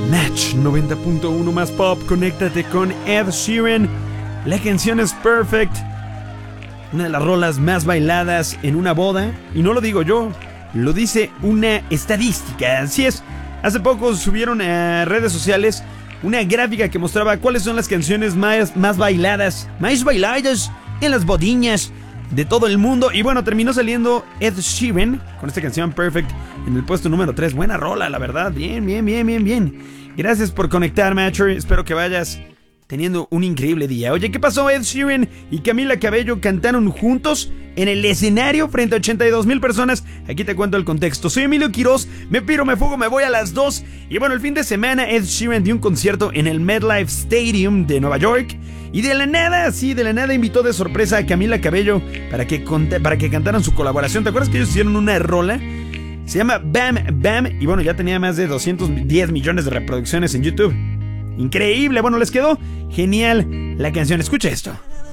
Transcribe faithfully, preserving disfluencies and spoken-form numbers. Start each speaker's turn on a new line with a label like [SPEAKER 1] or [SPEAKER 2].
[SPEAKER 1] Match noventa punto uno más pop, conéctate con Ed Sheeran. La canción es Perfect, una de las rolas más bailadas en una boda. Y no lo digo yo, lo dice una estadística. Así es, hace poco subieron a redes sociales una gráfica que mostraba cuáles son las canciones más, más bailadas, más bailadas en las bodiñas de todo el mundo. Y bueno, terminó saliendo Ed Sheeran con esta canción Perfect en el puesto número tres. Buena rola, la verdad. Bien, bien, bien, bien, bien. Gracias por conectar, Matcher. Espero que vayas teniendo un increíble día. Oye, ¿qué pasó? Ed Sheeran y Camila Cabello cantaron juntos en el escenario frente a ochenta y dos mil personas. Aquí te cuento el contexto. Soy Emilio Quiroz, me piro, me fugo, me voy a las dos. Y bueno, el fin de semana Ed Sheeran dio un concierto en el MetLife Stadium de Nueva York. Y de la nada, sí, de la nada invitó de sorpresa a Camila Cabello para que, para que cantaran su colaboración. ¿Te acuerdas que ellos hicieron una rola? Se llama Bam Bam. Y bueno, ya tenía más de doscientos diez millones de reproducciones en YouTube. Increíble, bueno, les quedó genial la canción. Escucha esto.